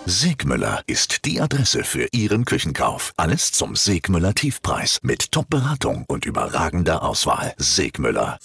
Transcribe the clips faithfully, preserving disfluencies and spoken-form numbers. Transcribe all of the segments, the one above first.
Segmüller ist die Adresse für Ihren Küchenkauf. Alles zum Segmüller Tiefpreis mit Top-Beratung und überragender Auswahl. Segmüller.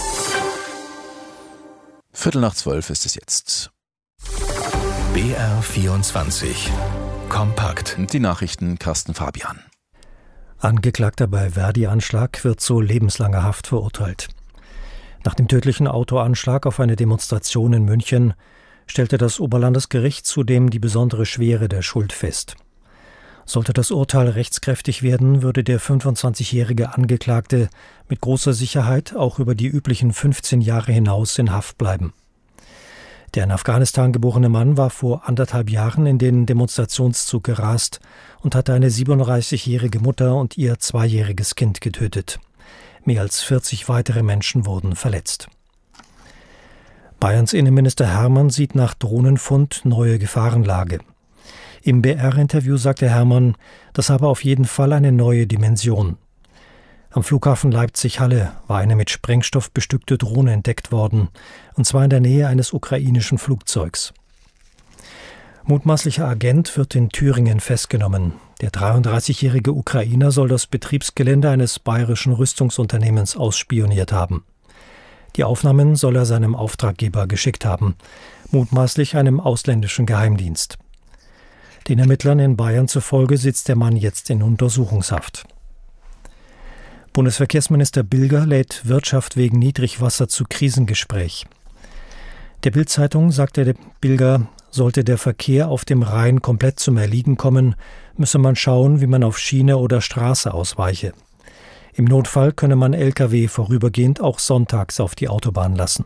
Viertel nach zwölf ist es jetzt. B R vierundzwanzig. Kompakt. Die Nachrichten Carsten Fabian. Angeklagter bei Verdi-Anschlag wird zu lebenslanger Haft verurteilt. Nach dem tödlichen Autoanschlag auf eine Demonstration in München stellte das Oberlandesgericht zudem die besondere Schwere der Schuld fest. Sollte das Urteil rechtskräftig werden, würde der fünfundzwanzigjährige Angeklagte mit großer Sicherheit auch über die üblichen fünfzehn Jahre hinaus in Haft bleiben. Der in Afghanistan geborene Mann war vor anderthalb Jahren in den Demonstrationszug gerast und hatte eine siebenunddreißigjährige Mutter und ihr zweijähriges Kind getötet. Mehr als vierzig weitere Menschen wurden verletzt. Bayerns Innenminister Hermann sieht nach Drohnenfund neue Gefahrenlage. Im B R-Interview sagte Hermann, das habe auf jeden Fall eine neue Dimension. Am Flughafen Leipzig-Halle war eine mit Sprengstoff bestückte Drohne entdeckt worden, und zwar in der Nähe eines ukrainischen Flugzeugs. Mutmaßlicher Agent wird in Thüringen festgenommen. Der dreiunddreißigjährige Ukrainer soll das Betriebsgelände eines bayerischen Rüstungsunternehmens ausspioniert haben. Die Aufnahmen soll er seinem Auftraggeber geschickt haben, mutmaßlich einem ausländischen Geheimdienst. Den Ermittlern in Bayern zufolge sitzt der Mann jetzt in Untersuchungshaft. Bundesverkehrsminister Bilger lädt Wirtschaft wegen Niedrigwasser zu Krisengespräch. Der Bild-Zeitung sagte Bilger, sollte der Verkehr auf dem Rhein komplett zum Erliegen kommen, müsse man schauen, wie man auf Schiene oder Straße ausweiche. Im Notfall könne man L K W vorübergehend auch sonntags auf die Autobahn lassen.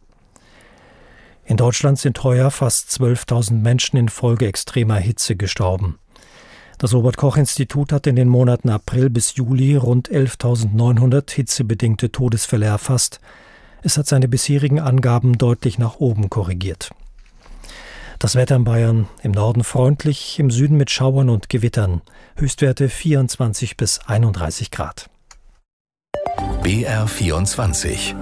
In Deutschland sind heuer fast zwölftausend Menschen infolge extremer Hitze gestorben. Das Robert-Koch-Institut hat in den Monaten April bis Juli rund elftausendneunhundert hitzebedingte Todesfälle erfasst. Es hat seine bisherigen Angaben deutlich nach oben korrigiert. Das Wetter in Bayern: im Norden freundlich, im Süden mit Schauern und Gewittern. Höchstwerte vierundzwanzig bis einunddreißig Grad. B R vierundzwanzig.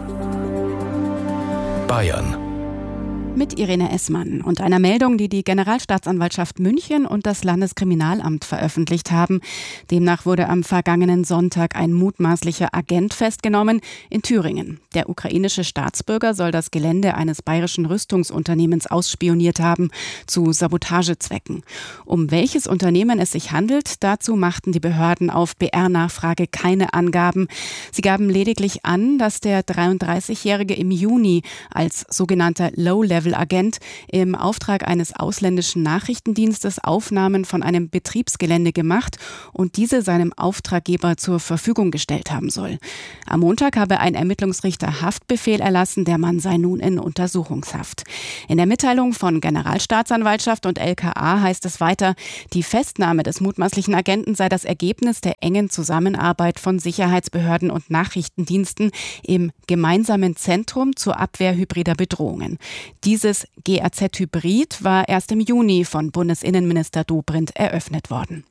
Bayern. Mit Irene Essmann und einer Meldung, die die Generalstaatsanwaltschaft München und das Landeskriminalamt veröffentlicht haben. Demnach wurde am vergangenen Sonntag ein mutmaßlicher Agent festgenommen in Thüringen. Der ukrainische Staatsbürger soll das Gelände eines bayerischen Rüstungsunternehmens ausspioniert haben, zu Sabotagezwecken. Um welches Unternehmen es sich handelt, dazu machten die Behörden auf B R-Nachfrage keine Angaben. Sie gaben lediglich an, dass der dreiunddreißigjährige im Juni als sogenannter Low-Level Agent im Auftrag eines ausländischen Nachrichtendienstes Aufnahmen von einem Betriebsgelände gemacht und diese seinem Auftraggeber zur Verfügung gestellt haben soll. Am Montag habe ein Ermittlungsrichter Haftbefehl erlassen, der Mann sei nun in Untersuchungshaft. In der Mitteilung von Generalstaatsanwaltschaft und L K A heißt es weiter, die Festnahme des mutmaßlichen Agenten sei das Ergebnis der engen Zusammenarbeit von Sicherheitsbehörden und Nachrichtendiensten im gemeinsamen Zentrum zur Abwehr hybrider Bedrohungen. Dieses G A Z-Hybrid war erst im Juni von Bundesinnenminister Dobrindt eröffnet worden.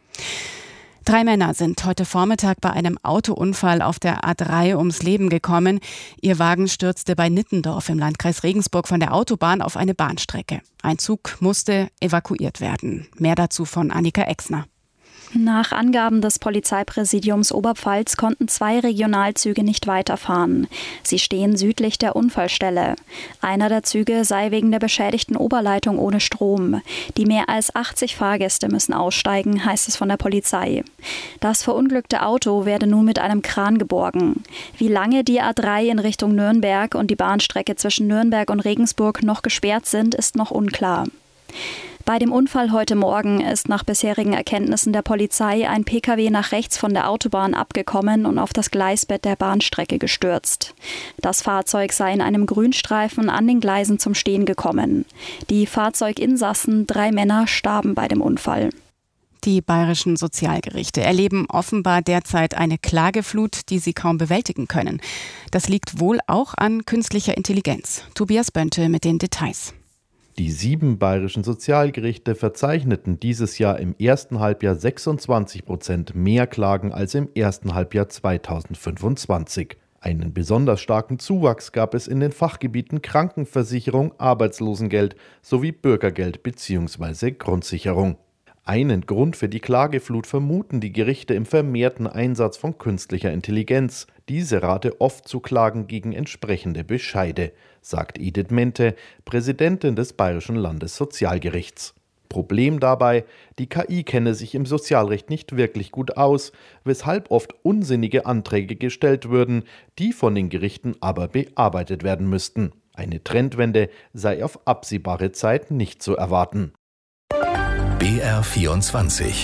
Drei Männer sind heute Vormittag bei einem Autounfall auf der A drei ums Leben gekommen. Ihr Wagen stürzte bei Nittendorf im Landkreis Regensburg von der Autobahn auf eine Bahnstrecke. Ein Zug musste evakuiert werden. Mehr dazu von Annika Exner. Nach Angaben des Polizeipräsidiums Oberpfalz konnten zwei Regionalzüge nicht weiterfahren. Sie stehen südlich der Unfallstelle. Einer der Züge sei wegen der beschädigten Oberleitung ohne Strom. Die mehr als achtzig Fahrgäste müssen aussteigen, heißt es von der Polizei. Das verunglückte Auto werde nun mit einem Kran geborgen. Wie lange die A drei in Richtung Nürnberg und die Bahnstrecke zwischen Nürnberg und Regensburg noch gesperrt sind, ist noch unklar. Bei dem Unfall heute Morgen ist nach bisherigen Erkenntnissen der Polizei ein P K W nach rechts von der Autobahn abgekommen und auf das Gleisbett der Bahnstrecke gestürzt. Das Fahrzeug sei in einem Grünstreifen an den Gleisen zum Stehen gekommen. Die Fahrzeuginsassen, drei Männer, starben bei dem Unfall. Die bayerischen Sozialgerichte erleben offenbar derzeit eine Klageflut, die sie kaum bewältigen können. Das liegt wohl auch an künstlicher Intelligenz. Tobias Bönte mit den Details. Die sieben bayerischen Sozialgerichte verzeichneten dieses Jahr im ersten Halbjahr sechsundzwanzig Prozent mehr Klagen als im ersten Halbjahr zweitausendfünfundzwanzig. Einen besonders starken Zuwachs gab es in den Fachgebieten Krankenversicherung, Arbeitslosengeld sowie Bürgergeld bzw. Grundsicherung. Einen Grund für die Klageflut vermuten die Gerichte im vermehrten Einsatz von künstlicher Intelligenz. Diese rate oft zu Klagen gegen entsprechende Bescheide, sagt Edith Mente, Präsidentin des Bayerischen Landessozialgerichts. Problem dabei, die K I kenne sich im Sozialrecht nicht wirklich gut aus, weshalb oft unsinnige Anträge gestellt würden, die von den Gerichten aber bearbeitet werden müssten. Eine Trendwende sei auf absehbare Zeit nicht zu erwarten. B R vierundzwanzig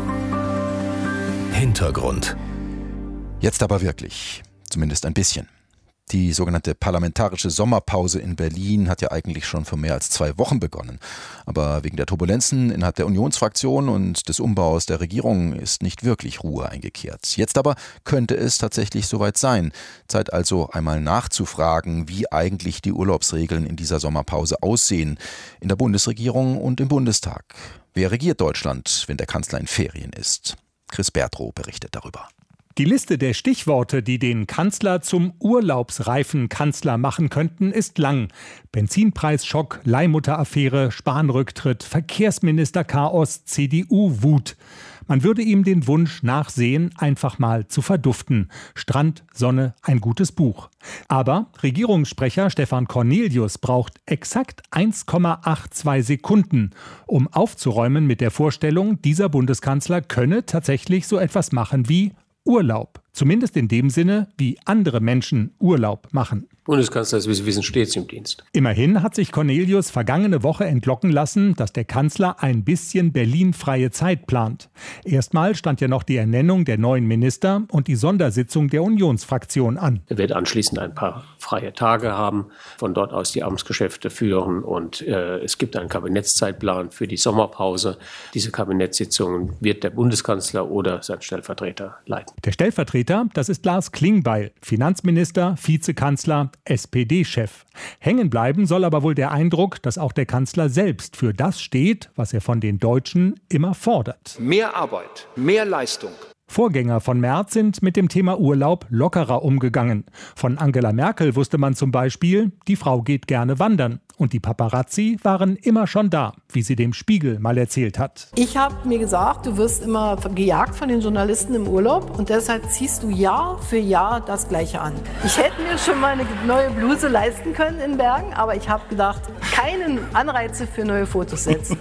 Hintergrund. Jetzt aber wirklich, zumindest ein bisschen. Die sogenannte parlamentarische Sommerpause in Berlin hat ja eigentlich schon vor mehr als zwei Wochen begonnen. Aber wegen der Turbulenzen innerhalb der Unionsfraktion und des Umbaus der Regierung ist nicht wirklich Ruhe eingekehrt. Jetzt aber könnte es tatsächlich soweit sein. Zeit also einmal nachzufragen, wie eigentlich die Urlaubsregeln in dieser Sommerpause aussehen. In der Bundesregierung und im Bundestag. Wer regiert Deutschland, wenn der Kanzler in Ferien ist? Chris Bertrow berichtet darüber. Die Liste der Stichworte, die den Kanzler zum urlaubsreifen Kanzler machen könnten, ist lang. Benzinpreisschock, Leihmutteraffäre, Spahn-Rücktritt, Verkehrsminister-Chaos, C D U-Wut. Man würde ihm den Wunsch nachsehen, einfach mal zu verduften. Strand, Sonne, ein gutes Buch. Aber Regierungssprecher Stefan Cornelius braucht exakt eins Komma zweiundachtzig Sekunden, um aufzuräumen mit der Vorstellung, dieser Bundeskanzler könne tatsächlich so etwas machen wie Urlaub. Zumindest in dem Sinne, wie andere Menschen Urlaub machen. Bundeskanzler ist, wie Sie wissen, stets im Dienst. Immerhin hat sich Cornelius vergangene Woche entlocken lassen, dass der Kanzler ein bisschen Berlin-freie Zeit plant. Erstmal stand ja noch die Ernennung der neuen Minister und die Sondersitzung der Unionsfraktion an. Er wird anschließend ein paar freie Tage haben, von dort aus die Amtsgeschäfte führen und äh, es gibt einen Kabinettszeitplan für die Sommerpause. Diese Kabinettssitzungen wird der Bundeskanzler oder sein Stellvertreter leiten. Der Stellvertreter, das ist Lars Klingbeil, Finanzminister, Vizekanzler, S P D-Chef. Hängen bleiben soll aber wohl der Eindruck, dass auch der Kanzler selbst für das steht, was er von den Deutschen immer fordert. Mehr Arbeit, mehr Leistung. Vorgänger von Merz sind mit dem Thema Urlaub lockerer umgegangen. Von Angela Merkel wusste man zum Beispiel, die Frau geht gerne wandern. Und die Paparazzi waren immer schon da, wie sie dem Spiegel mal erzählt hat. Ich habe mir gesagt, du wirst immer gejagt von den Journalisten im Urlaub und deshalb ziehst du Jahr für Jahr das Gleiche an. Ich hätte mir schon mal eine neue Bluse leisten können in Bergen, aber ich habe gedacht, keinen Anreize für neue Fotos setzen.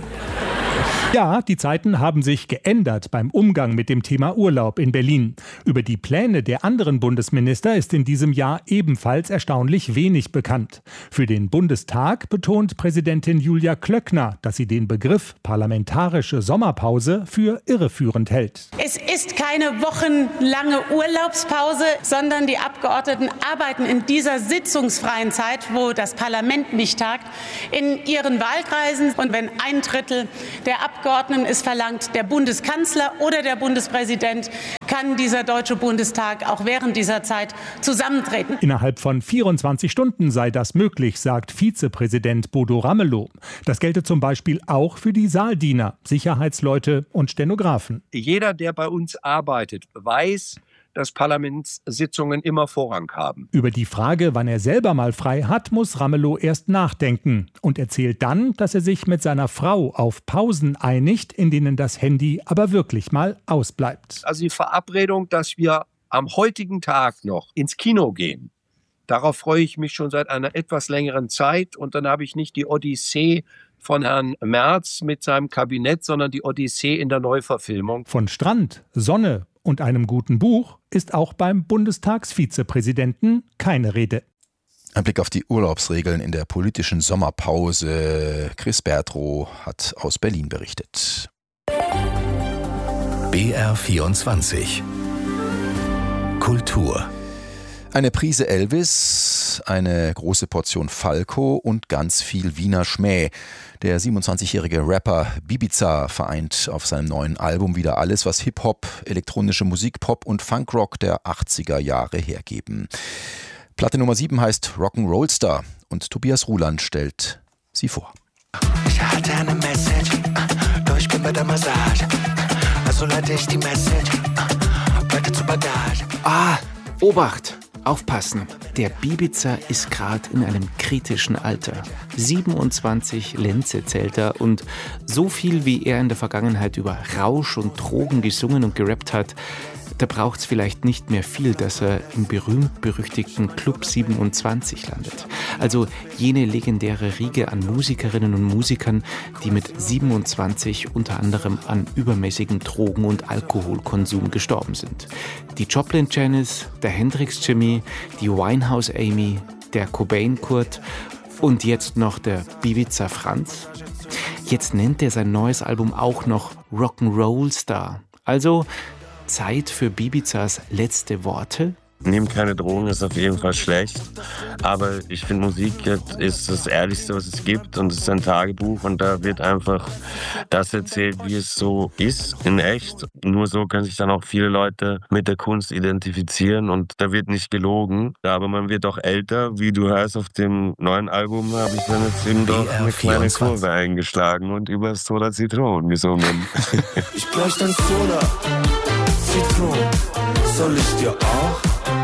Ja, die Zeiten haben sich geändert beim Umgang mit dem Thema Urlaub in Berlin. Über die Pläne der anderen Bundesminister ist in diesem Jahr ebenfalls erstaunlich wenig bekannt. Für den Bundestag betont Präsidentin Julia Klöckner, dass sie den Begriff parlamentarische Sommerpause für irreführend hält. Es ist keine wochenlange Urlaubspause, sondern die Abgeordneten arbeiten in dieser sitzungsfreien Zeit, wo das Parlament nicht tagt, in ihren Wahlkreisen. Und wenn ein Drittel der Abgeordneten es verlangt, der Bundeskanzler oder der Bundespräsident, kann dieser Deutsche Bundestag auch während dieser Zeit zusammentreten. Innerhalb von vierundzwanzig Stunden sei das möglich, sagt Vizepräsident Bodo Ramelow. Das gelte zum Beispiel auch für die Saaldiener, Sicherheitsleute und Stenografen. Jeder, der bei uns arbeitet, weiß, dass Parlamentssitzungen immer Vorrang haben. Über die Frage, wann er selber mal frei hat, muss Ramelow erst nachdenken und erzählt dann, dass er sich mit seiner Frau auf Pausen einigt, in denen das Handy aber wirklich mal ausbleibt. Also die Verabredung, dass wir am heutigen Tag noch ins Kino gehen, darauf freue ich mich schon seit einer etwas längeren Zeit und dann habe ich nicht die Odyssee von Herrn Merz mit seinem Kabinett, sondern die Odyssee in der Neuverfilmung. Von Strand, Sonne und einem guten Buch ist auch beim Bundestagsvizepräsidenten keine Rede. Ein Blick auf die Urlaubsregeln in der politischen Sommerpause. Chris Bertrow hat aus Berlin berichtet. B R vierundzwanzig Kultur. Eine Prise Elvis, eine große Portion Falco und ganz viel Wiener Schmäh. Der siebenundzwanzigjährige Rapper Bibiza vereint auf seinem neuen Album wieder alles, was Hip-Hop, elektronische Musik, Pop und Funkrock der achtziger Jahre hergeben. Platte Nummer sieben heißt Rock'n'Rollstar und Tobias Ruland stellt sie vor. Ich hatte eine Message, doch ich bin bei der Massage. Also leite ich die Message weiter zur Bagage. Ah, Obacht! Aufpassen, der Bibiza ist gerade in einem kritischen Alter. siebenundzwanzig Lenze zählt er und so viel, wie er in der Vergangenheit über Rausch und Drogen gesungen und gerappt hat, da braucht es vielleicht nicht mehr viel, dass er im berühmt-berüchtigten Club siebenundzwanzig landet. Also jene legendäre Riege an Musikerinnen und Musikern, die mit siebenundzwanzig unter anderem an übermäßigen Drogen- und Alkoholkonsum gestorben sind. Die Joplin Janice, der Hendrix Jimmy, die Winehouse Amy, der Cobain Kurt und jetzt noch der Bibiza Franz. Jetzt nennt er sein neues Album auch noch Rock'n'Roll Star. Also Zeit für Bibizas letzte Worte? Nehmen keine Drogen ist auf jeden Fall schlecht, aber ich finde, Musik ist das Ehrlichste, was es gibt, und es ist ein Tagebuch und da wird einfach das erzählt, wie es so ist, in echt. Nur so können sich dann auch viele Leute mit der Kunst identifizieren und da wird nicht gelogen, aber man wird auch älter. Wie du hörst, auf dem neuen Album habe ich dann jetzt eben doch eine kleine Kurve eingeschlagen und über Soda Zitronen gesungen. Ich bräuchte dann Soda Zitronen, soll ich dir auch?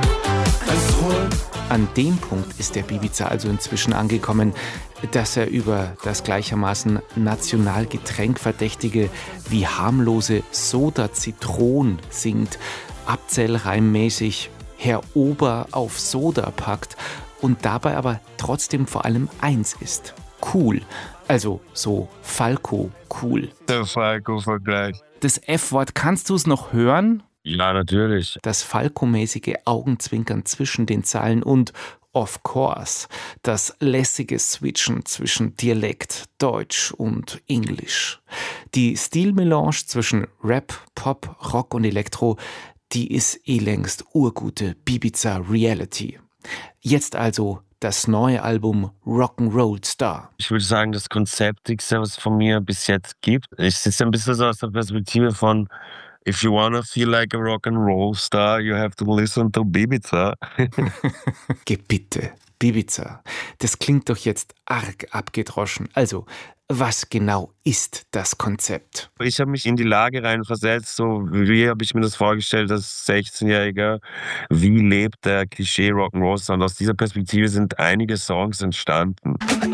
An dem Punkt ist der Bibiza also inzwischen angekommen, dass er über das gleichermaßen Nationalgetränk verdächtige wie harmlose Soda Zitron singt, abzählreimmäßig Herr Ober auf Soda packt und dabei aber trotzdem vor allem eins ist: cool. Also so Falco cool. Der Falco-Vergleich. Das F-Wort, kannst du es noch hören? Ja, natürlich. Das Falco-mäßige Augenzwinkern zwischen den Zeilen und, of course, das lässige Switchen zwischen Dialekt, Deutsch und Englisch. Die Stilmelange zwischen Rap, Pop, Rock und Elektro, die ist eh längst urgute Bibiza Reality. Jetzt also das neue Album Rock'n'Roll Star. Ich würde sagen, das Konzeptigste, was es von mir bis jetzt gibt, ist jetzt ein bisschen so aus der Perspektive von If you wanna feel like a rock and roll star, you have to listen to Bibiza. Geh bitte, Bibiza. Das klingt doch jetzt arg abgedroschen. Also, was genau ist das Konzept? Ich habe mich in die Lage reinversetzt, so wie habe ich mir das vorgestellt als sechzehnjähriger, wie lebt der Klischee Rock'n'Roll-Star? Und aus dieser Perspektive sind einige Songs entstanden.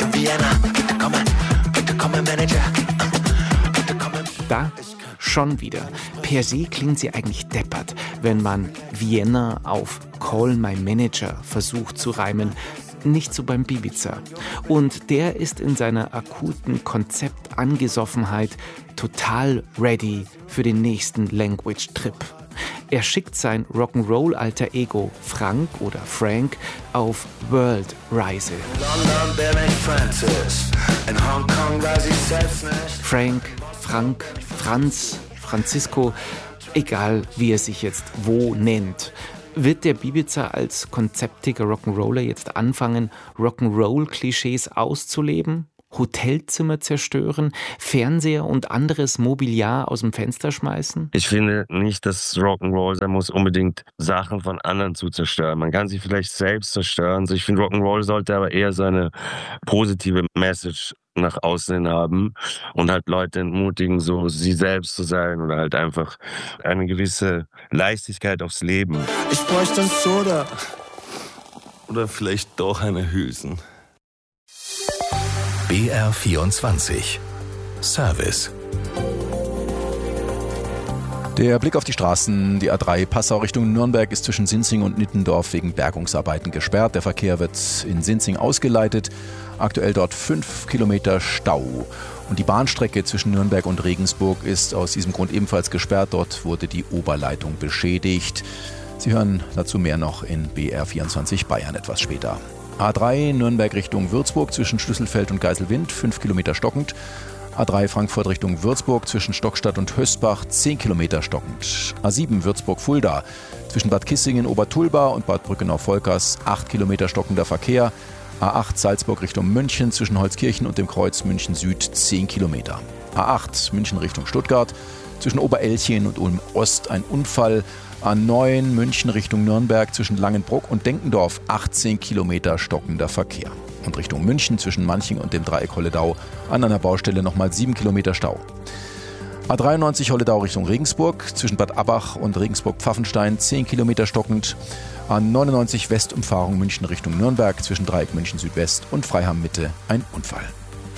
Da schon wieder. Per se klingt sie eigentlich deppert, wenn man Vienna auf Call My Manager versucht zu reimen. Nicht so beim Bibiza. Und der ist in seiner akuten Konzeptangesoffenheit total ready für den nächsten Language-Trip. Er schickt sein Rock'n'Roll-Alter-Ego Frank oder Frank auf World-Reise. Frank, Frank, Franz, Francisco, egal wie er sich jetzt wo nennt. Wird der Bibiza als konzeptiger Rock'n'Roller jetzt anfangen, Rock'n'Roll-Klischees auszuleben? Hotelzimmer zerstören, Fernseher und anderes Mobiliar aus dem Fenster schmeißen? Ich finde nicht, dass Rock'n'Roll sein muss, unbedingt Sachen von anderen zu zerstören. Man kann sie vielleicht selbst zerstören. Ich finde, Rock'n'Roll sollte aber eher so eine positive Message nach außen haben und halt Leute entmutigen, so sie selbst zu sein oder halt einfach eine gewisse Leichtigkeit aufs Leben. Ich bräuchte ein Soda. Oder vielleicht doch eine Hülsen. B R vierundzwanzig Service. Der Blick auf die Straßen, die A drei Passau Richtung Nürnberg ist zwischen Sinzing und Nittendorf wegen Bergungsarbeiten gesperrt. Der Verkehr wird in Sinzing ausgeleitet. Aktuell dort fünf Kilometer Stau. Und die Bahnstrecke zwischen Nürnberg und Regensburg ist aus diesem Grund ebenfalls gesperrt. Dort wurde die Oberleitung beschädigt. Sie hören dazu mehr noch in B R vierundzwanzig Bayern etwas später. A drei Nürnberg Richtung Würzburg zwischen Schlüsselfeld und Geiselwind, fünf Kilometer stockend. A drei Frankfurt Richtung Würzburg zwischen Stockstadt und Hösbach, zehn Kilometer stockend. A sieben Würzburg-Fulda zwischen Bad Kissingen, Obertulba und Bad Brückenau-Volkers, acht Kilometer stockender Verkehr. A acht Salzburg Richtung München zwischen Holzkirchen und dem Kreuz München Süd, zehn Kilometer. A acht München Richtung Stuttgart zwischen Oberelchien und Ulm Ost ein Unfall. A neun München Richtung Nürnberg zwischen Langenbruck und Denkendorf, achtzehn Kilometer stockender Verkehr. Und Richtung München zwischen Manching und dem Dreieck Holledau an einer Baustelle nochmal sieben Kilometer Stau. A dreiundneunzig Holledau Richtung Regensburg, zwischen Bad Abbach und Regensburg-Pfaffenstein zehn Kilometer stockend. A neunundneunzig Westumfahrung München Richtung Nürnberg, zwischen Dreieck München Südwest und Freiham Mitte ein Unfall.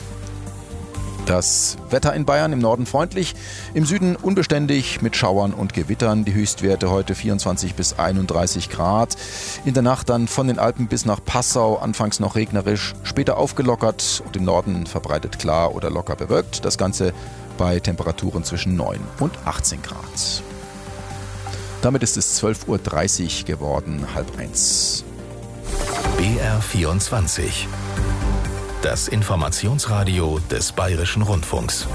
Das Wetter in Bayern im Norden freundlich, im Süden unbeständig mit Schauern und Gewittern. Die Höchstwerte heute vierundzwanzig bis einunddreißig Grad. In der Nacht dann von den Alpen bis nach Passau, anfangs noch regnerisch, später aufgelockert und im Norden verbreitet klar oder locker bewölkt. Das Ganze bei Temperaturen zwischen neun und achtzehn Grad. Damit ist es zwölf Uhr dreißig geworden, halb eins. B R vierundzwanzig. Das Informationsradio des Bayerischen Rundfunks.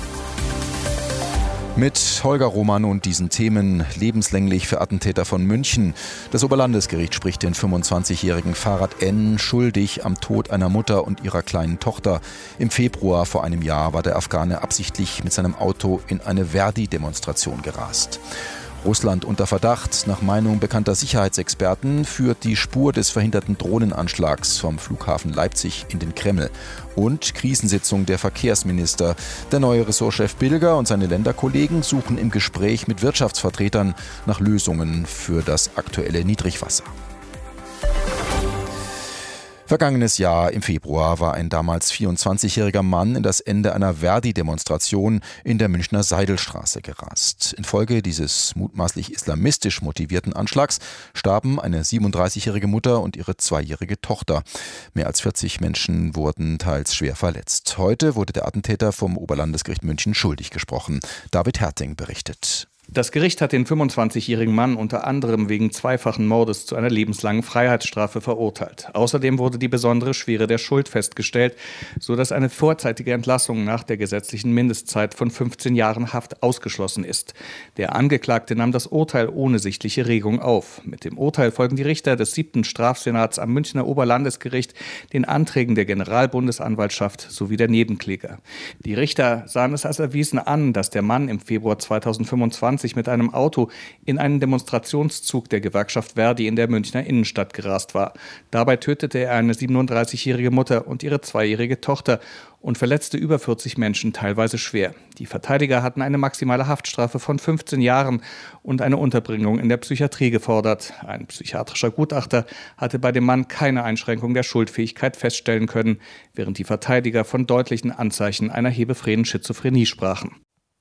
Mit Holger Roman und diesen Themen lebenslänglich für Attentäter von München. Das Oberlandesgericht spricht den fünfundzwanzigjährigen Farhad N. schuldig am Tod einer Mutter und ihrer kleinen Tochter. Im Februar vor einem Jahr war der Afghane absichtlich mit seinem Auto in eine Verdi-Demonstration gerast. Russland unter Verdacht. Nach Meinung bekannter Sicherheitsexperten führt die Spur des verhinderten Drohnenanschlags vom Flughafen Leipzig in den Kreml. Und Krisensitzung der Verkehrsminister. Der neue Ressortchef Bilger und seine Länderkollegen suchen im Gespräch mit Wirtschaftsvertretern nach Lösungen für das aktuelle Niedrigwasser. Vergangenes Jahr im Februar war ein damals vierundzwanzigjähriger Mann in das Ende einer Verdi-Demonstration in der Münchner Seidelstraße gerast. Infolge dieses mutmaßlich islamistisch motivierten Anschlags starben eine siebenunddreißigjährige Mutter und ihre zweijährige Tochter. Mehr als vierzig Menschen wurden teils schwer verletzt. Heute wurde der Attentäter vom Oberlandesgericht München schuldig gesprochen. David Herting berichtet. Das Gericht hat den fünfundzwanzigjährigen Mann unter anderem wegen zweifachen Mordes zu einer lebenslangen Freiheitsstrafe verurteilt. Außerdem wurde die besondere Schwere der Schuld festgestellt, sodass eine vorzeitige Entlassung nach der gesetzlichen Mindestzeit von fünfzehn Jahren Haft ausgeschlossen ist. Der Angeklagte nahm das Urteil ohne sichtliche Regung auf. Mit dem Urteil folgen die Richter des siebten Strafsenats am Münchner Oberlandesgericht den Anträgen der Generalbundesanwaltschaft sowie der Nebenkläger. Die Richter sahen es als erwiesen an, dass der Mann im Februar zweitausendfünfundzwanzig mit einem Auto in einen Demonstrationszug der Gewerkschaft Verdi in der Münchner Innenstadt gerast war. Dabei tötete er eine siebenunddreißigjährige Mutter und ihre zweijährige Tochter und verletzte über vierzig Menschen, teilweise schwer. Die Verteidiger hatten eine maximale Haftstrafe von fünfzehn Jahren und eine Unterbringung in der Psychiatrie gefordert. Ein psychiatrischer Gutachter hatte bei dem Mann keine Einschränkung der Schuldfähigkeit feststellen können, während die Verteidiger von deutlichen Anzeichen einer hebephrenen Schizophrenie sprachen.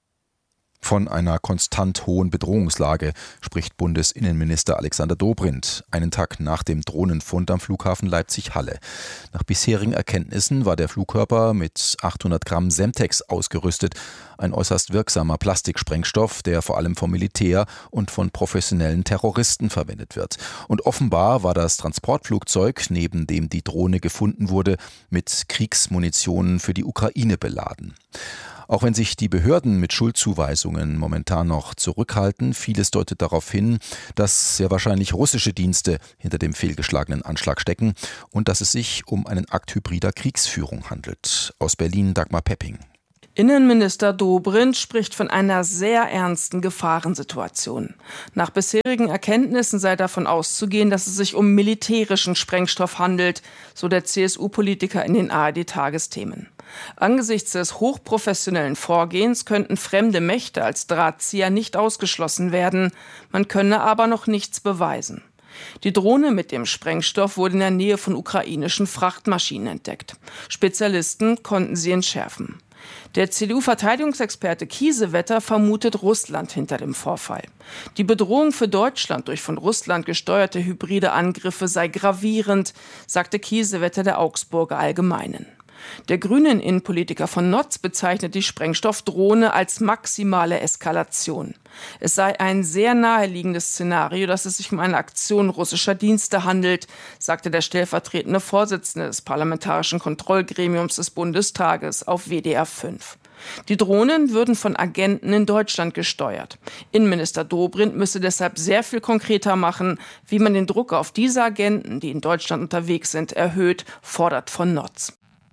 Von einer konstant hohen Bedrohungslage spricht Bundesinnenminister Alexander Dobrindt einen Tag nach dem Drohnenfund am Flughafen Leipzig-Halle. Nach bisherigen Erkenntnissen war der Flugkörper mit achthundert Gramm Semtex ausgerüstet, ein äußerst wirksamer Plastiksprengstoff, der vor allem vom Militär und von professionellen Terroristen verwendet wird. Und offenbar war das Transportflugzeug, neben dem die Drohne gefunden wurde, mit Kriegsmunition für die Ukraine beladen. Auch wenn sich die Behörden mit Schuldzuweisungen momentan noch zurückhalten, vieles deutet darauf hin, dass sehr wahrscheinlich russische Dienste hinter dem fehlgeschlagenen Anschlag stecken und dass es sich um einen Akt hybrider Kriegsführung handelt. Aus Berlin Dagmar Pepping. Innenminister Dobrindt spricht von einer sehr ernsten Gefahrensituation. Nach bisherigen Erkenntnissen sei davon auszugehen, dass es sich um militärischen Sprengstoff handelt, so der C S U-Politiker in den A R D-Tagesthemen. Angesichts des hochprofessionellen Vorgehens könnten fremde Mächte als Drahtzieher nicht ausgeschlossen werden. Man könne aber noch nichts beweisen. Die Drohne mit dem Sprengstoff wurde in der Nähe von ukrainischen Frachtmaschinen entdeckt. Spezialisten konnten sie entschärfen. Der C D U-Verteidigungsexperte Kiesewetter vermutet Russland hinter dem Vorfall. Die Bedrohung für Deutschland durch von Russland gesteuerte hybride Angriffe sei gravierend, sagte Kiesewetter der Augsburger Allgemeinen. Der grünen Innenpolitiker von Notz bezeichnet die Sprengstoffdrohne als maximale Eskalation. Es sei ein sehr naheliegendes Szenario, dass es sich um eine Aktion russischer Dienste handelt, sagte der stellvertretende Vorsitzende des Parlamentarischen Kontrollgremiums des Bundestages auf W D R fünf. Die Drohnen würden von Agenten in Deutschland gesteuert. Innenminister Dobrindt müsse deshalb sehr viel konkreter machen, wie man den Druck auf diese Agenten, die in Deutschland unterwegs sind, erhöht, fordert von Notz.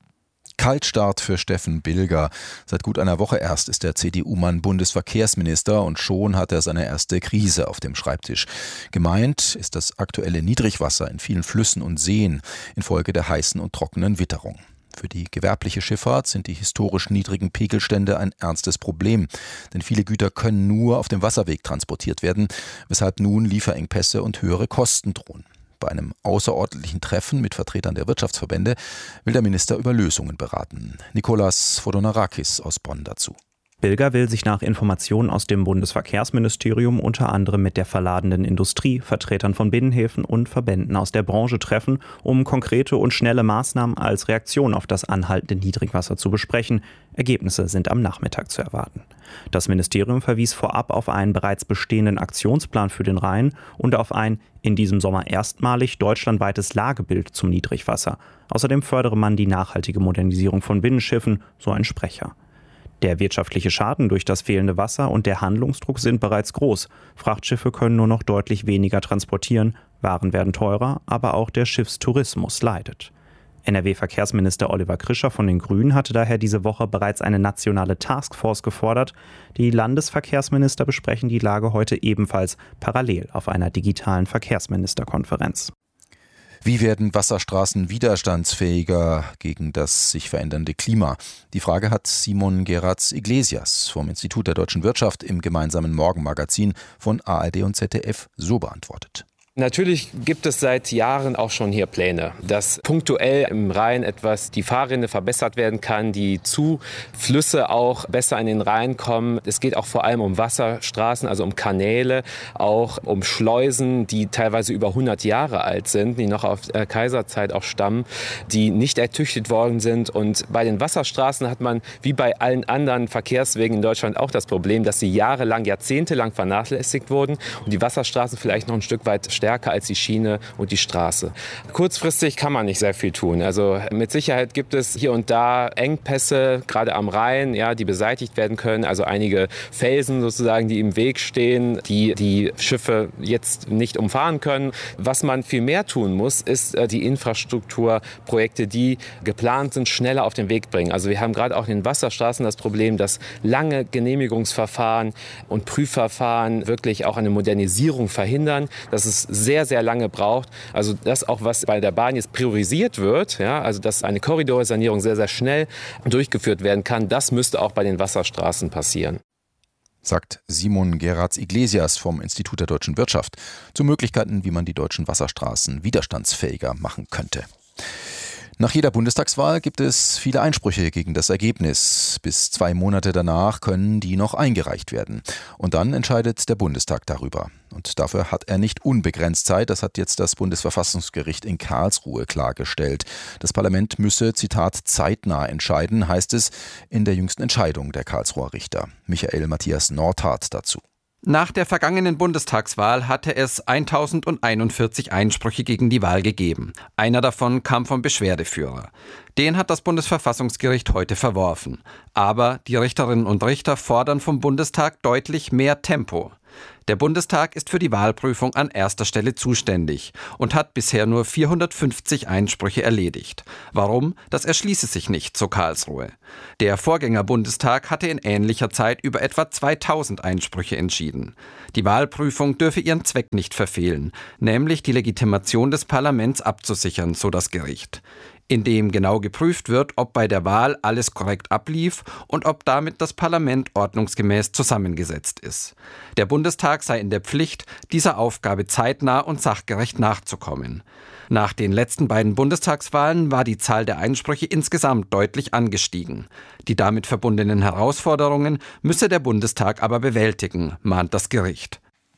Kaltstart für Steffen Bilger. Seit gut einer Woche erst ist der C D U-Mann Bundesverkehrsminister und schon hat er seine erste Krise auf dem Schreibtisch. Gemeint ist das aktuelle Niedrigwasser in vielen Flüssen und Seen infolge der heißen und trockenen Witterung. Für die gewerbliche Schifffahrt sind die historisch niedrigen Pegelstände ein ernstes Problem, denn viele Güter können nur auf dem Wasserweg transportiert werden, weshalb nun Lieferengpässe und höhere Kosten drohen. Bei einem außerordentlichen Treffen mit Vertretern der Wirtschaftsverbände will der Minister über Lösungen beraten. Nikolas Fodonarakis aus Bonn dazu. Bilger will sich nach Informationen aus dem Bundesverkehrsministerium unter anderem mit der verladenen Industrie, Vertretern von Binnenhäfen und Verbänden aus der Branche treffen, um konkrete und schnelle Maßnahmen als Reaktion auf das anhaltende Niedrigwasser zu besprechen. Ergebnisse sind am Nachmittag zu erwarten. Das Ministerium verwies vorab auf einen bereits bestehenden Aktionsplan für den Rhein und auf ein in diesem Sommer erstmalig deutschlandweites Lagebild zum Niedrigwasser. Außerdem fördere man die nachhaltige Modernisierung von Binnenschiffen, so ein Sprecher. Der wirtschaftliche Schaden durch das fehlende Wasser und der Handlungsdruck sind bereits groß. Frachtschiffe können nur noch deutlich weniger transportieren, Waren werden teurer, aber auch der Schiffstourismus leidet. N R W-Verkehrsminister Oliver Krischer von den Grünen hatte daher diese Woche bereits eine nationale Taskforce gefordert. Die Landesverkehrsminister besprechen die Lage heute ebenfalls parallel auf einer digitalen Verkehrsministerkonferenz. Wie werden Wasserstraßen widerstandsfähiger gegen das sich verändernde Klima? Die Frage hat Simon Geratz Iglesias vom Institut der Deutschen Wirtschaft im gemeinsamen Morgenmagazin von A R D und Z D F so beantwortet. Natürlich gibt es seit Jahren auch schon hier Pläne, dass punktuell im Rhein etwas die Fahrrinne verbessert werden kann, die Zuflüsse auch besser in den Rhein kommen. Es geht auch vor allem um Wasserstraßen, also um Kanäle, auch um Schleusen, die teilweise über hundert Jahre alt sind, die noch aus der Kaiserzeit auch stammen, die nicht ertüchtigt worden sind. Und bei den Wasserstraßen hat man wie bei allen anderen Verkehrswegen in Deutschland auch das Problem, dass sie jahrelang, jahrzehntelang vernachlässigt wurden und die Wasserstraßen vielleicht noch ein Stück weit stärker als die Schiene und die Straße. Kurzfristig kann man nicht sehr viel tun. Also mit Sicherheit gibt es hier und da Engpässe, gerade am Rhein, ja, die beseitigt werden können. Also einige Felsen sozusagen, die im Weg stehen, die die Schiffe jetzt nicht umfahren können. Was man viel mehr tun muss, ist die Infrastrukturprojekte, die geplant sind, schneller auf den Weg bringen. Also wir haben gerade auch in den Wasserstraßen das Problem, dass lange Genehmigungsverfahren und Prüfverfahren wirklich auch eine Modernisierung verhindern. Das ist sehr, sehr lange braucht. Also das auch, was bei der Bahn jetzt priorisiert wird, ja, also dass eine Korridorsanierung sehr, sehr schnell durchgeführt werden kann, das müsste auch bei den Wasserstraßen passieren. Sagt Simon Geratz Iglesias vom Institut der Deutschen Wirtschaft zu Möglichkeiten, wie man die deutschen Wasserstraßen widerstandsfähiger machen könnte. Nach jeder Bundestagswahl gibt es viele Einsprüche gegen das Ergebnis. Bis zwei Monate danach können die noch eingereicht werden. Und dann entscheidet der Bundestag darüber. Und dafür hat er nicht unbegrenzt Zeit. Das hat jetzt das Bundesverfassungsgericht in Karlsruhe klargestellt. Das Parlament müsse, Zitat, zeitnah entscheiden, heißt es in der jüngsten Entscheidung der Karlsruher Richter. Michael Matthias Nordhardt dazu. Nach der vergangenen Bundestagswahl hatte es tausendeinundvierzig Einsprüche gegen die Wahl gegeben. Einer davon kam vom Beschwerdeführer. Den hat das Bundesverfassungsgericht heute verworfen. Aber die Richterinnen und Richter fordern vom Bundestag deutlich mehr Tempo. Der Bundestag ist für die Wahlprüfung an erster Stelle zuständig und hat bisher nur vierhundertfünfzig Einsprüche erledigt. Warum? Das erschließe sich nicht, so Karlsruhe. Der Vorgänger-Bundestag hatte in ähnlicher Zeit über etwa zweitausend Einsprüche entschieden. Die Wahlprüfung dürfe ihren Zweck nicht verfehlen, nämlich die Legitimation des Parlaments abzusichern, so das Gericht. In dem genau geprüft wird, ob bei der Wahl alles korrekt ablief und ob damit das Parlament ordnungsgemäß zusammengesetzt ist. Der Bundestag sei in der Pflicht, dieser Aufgabe zeitnah und sachgerecht nachzukommen. Nach den letzten beiden Bundestagswahlen war die Zahl der Einsprüche insgesamt deutlich angestiegen. Die damit verbundenen Herausforderungen müsse der Bundestag aber bewältigen, mahnt das Gericht.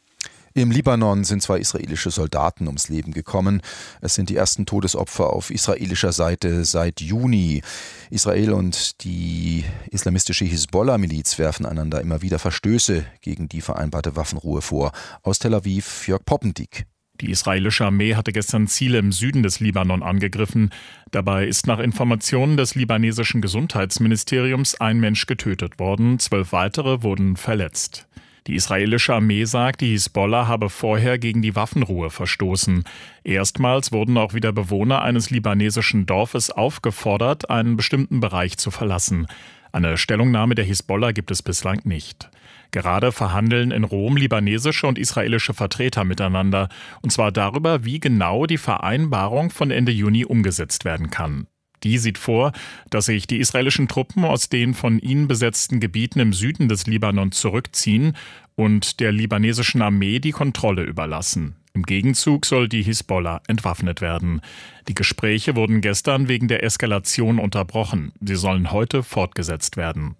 Im Libanon sind zwei israelische Soldaten ums Leben gekommen. Es sind die ersten Todesopfer auf israelischer Seite seit Juni. Israel und die islamistische Hisbollah-Miliz werfen einander immer wieder Verstöße gegen die vereinbarte Waffenruhe vor. Aus Tel Aviv, Jörg Poppendiek. Die israelische Armee hatte gestern Ziele im Süden des Libanon angegriffen. Dabei ist nach Informationen des libanesischen Gesundheitsministeriums ein Mensch getötet worden, zwölf weitere wurden verletzt. Die israelische Armee sagt, die Hisbollah habe vorher gegen die Waffenruhe verstoßen. Erstmals wurden auch wieder Bewohner eines libanesischen Dorfes aufgefordert, einen bestimmten Bereich zu verlassen. Eine Stellungnahme der Hisbollah gibt es bislang nicht. Gerade verhandeln in Rom libanesische und israelische Vertreter miteinander, und zwar darüber, wie genau die Vereinbarung von Ende Juni umgesetzt werden kann. Die sieht vor, dass sich die israelischen Truppen aus den von ihnen besetzten Gebieten im Süden des Libanon zurückziehen und der libanesischen Armee die Kontrolle überlassen. Im Gegenzug soll die Hisbollah entwaffnet werden. Die Gespräche wurden gestern wegen der Eskalation unterbrochen. Sie sollen heute fortgesetzt werden.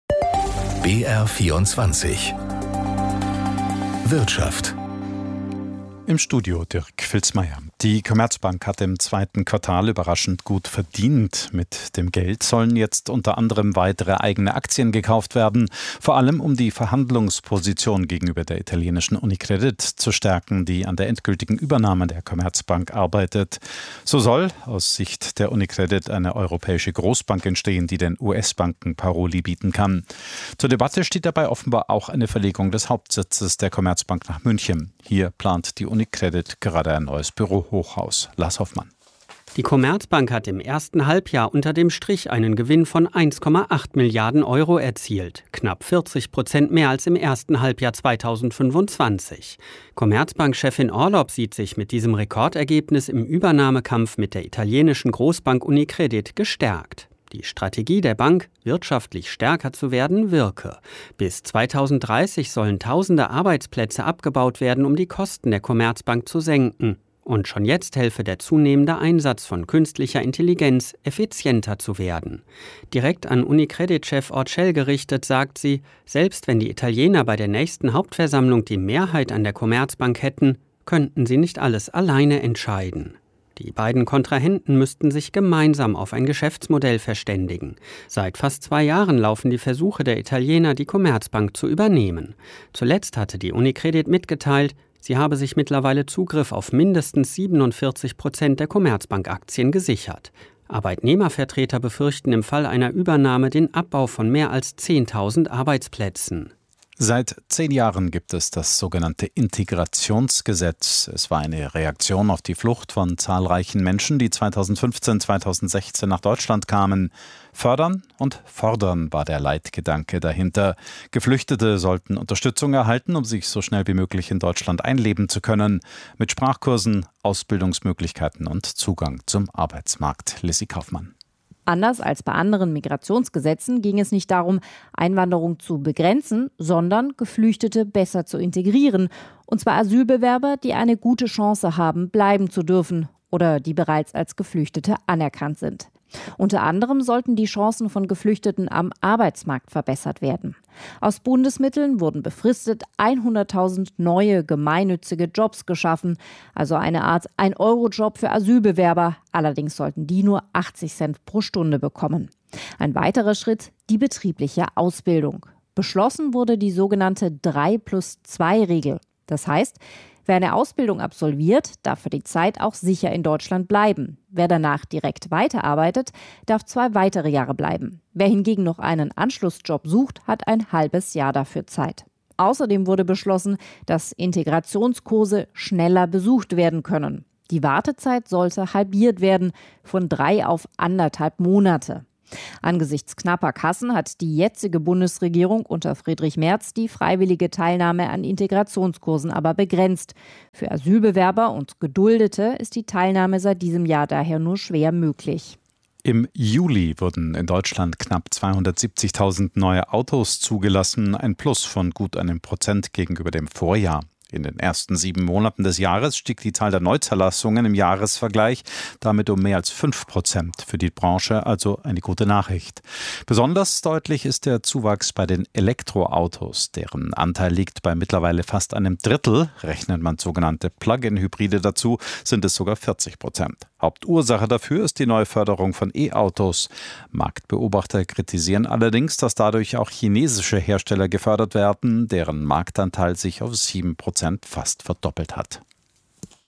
B R vierundzwanzig Wirtschaft. Im Studio Dirk Filzmeier. Die Commerzbank hat im zweiten Quartal überraschend gut verdient. Mit dem Geld sollen jetzt unter anderem weitere eigene Aktien gekauft werden, vor allem um die Verhandlungsposition gegenüber der italienischen Unicredit zu stärken, die an der endgültigen Übernahme der Commerzbank arbeitet. So soll aus Sicht der Unicredit eine europäische Großbank entstehen, die den U S-Banken Paroli bieten kann. Zur Debatte steht dabei offenbar auch eine Verlegung des Hauptsitzes der Commerzbank nach München. Hier plant die Unicredit gerade ein neues Bürohochhaus. Lars Hoffmann. Die Commerzbank hat im ersten Halbjahr unter dem Strich einen Gewinn von eins Komma acht Milliarden Euro erzielt. Knapp vierzig Prozent mehr als im ersten Halbjahr zweitausendfünfundzwanzig. Commerzbank-Chefin Orlopp sieht sich mit diesem Rekordergebnis im Übernahmekampf mit der italienischen Großbank Unicredit gestärkt. Die Strategie der Bank, wirtschaftlich stärker zu werden, wirke. Bis zweitausenddreißig sollen tausende Arbeitsplätze abgebaut werden, um die Kosten der Commerzbank zu senken. Und schon jetzt helfe der zunehmende Einsatz von künstlicher Intelligenz, effizienter zu werden. Direkt an Unicredit-Chef Orcel gerichtet sagt sie, selbst wenn die Italiener bei der nächsten Hauptversammlung die Mehrheit an der Commerzbank hätten, könnten sie nicht alles alleine entscheiden. Die beiden Kontrahenten müssten sich gemeinsam auf ein Geschäftsmodell verständigen. Seit fast zwei Jahren laufen die Versuche der Italiener, die Commerzbank zu übernehmen. Zuletzt hatte die Unicredit mitgeteilt, sie habe sich mittlerweile Zugriff auf mindestens siebenundvierzig Prozent der Commerzbank-Aktien gesichert. Arbeitnehmervertreter befürchten im Fall einer Übernahme den Abbau von mehr als zehntausend Arbeitsplätzen. Seit zehn Jahren gibt es das sogenannte Integrationsgesetz. Es war eine Reaktion auf die Flucht von zahlreichen Menschen, die zweitausendfünfzehn, zweitausendsechzehn nach Deutschland kamen. Fördern und fordern war der Leitgedanke dahinter. Geflüchtete sollten Unterstützung erhalten, um sich so schnell wie möglich in Deutschland einleben zu können, mit Sprachkursen, Ausbildungsmöglichkeiten und Zugang zum Arbeitsmarkt. Lissy Kaufmann. Anders als bei anderen Migrationsgesetzen ging es nicht darum, Einwanderung zu begrenzen, sondern Geflüchtete besser zu integrieren. Und zwar Asylbewerber, die eine gute Chance haben, bleiben zu dürfen oder die bereits als Geflüchtete anerkannt sind. Unter anderem sollten die Chancen von Geflüchteten am Arbeitsmarkt verbessert werden. Aus Bundesmitteln wurden befristet hunderttausend neue gemeinnützige Jobs geschaffen, also eine Art ein-Euro-Job für Asylbewerber. Allerdings sollten die nur achtzig Cent pro Stunde bekommen. Ein weiterer Schritt, die betriebliche Ausbildung. Beschlossen wurde die sogenannte drei plus zwei Regel. Das heißt, wer eine Ausbildung absolviert, darf für die Zeit auch sicher in Deutschland bleiben. Wer danach direkt weiterarbeitet, darf zwei weitere Jahre bleiben. Wer hingegen noch einen Anschlussjob sucht, hat ein halbes Jahr dafür Zeit. Außerdem wurde beschlossen, dass Integrationskurse schneller besucht werden können. Die Wartezeit sollte halbiert werden, von drei auf anderthalb Monate. Angesichts knapper Kassen hat die jetzige Bundesregierung unter Friedrich Merz die freiwillige Teilnahme an Integrationskursen aber begrenzt. Für Asylbewerber und Geduldete ist die Teilnahme seit diesem Jahr daher nur schwer möglich. Im Juli wurden in Deutschland knapp zweihundertsiebzigtausend neue Autos zugelassen, ein Plus von gut einem Prozent gegenüber dem Vorjahr. In den ersten sieben Monaten des Jahres stieg die Zahl der Neuzulassungen im Jahresvergleich damit um mehr als fünf Prozent. Für die Branche also eine gute Nachricht. Besonders deutlich ist der Zuwachs bei den Elektroautos. Deren Anteil liegt bei mittlerweile fast einem Drittel. Rechnet man sogenannte Plug-in-Hybride dazu, sind es sogar vierzig Prozent. Hauptursache dafür ist die neue Förderung von E-Autos. Marktbeobachter kritisieren allerdings, dass dadurch auch chinesische Hersteller gefördert werden, deren Marktanteil sich auf sieben Prozent fast verdoppelt hat.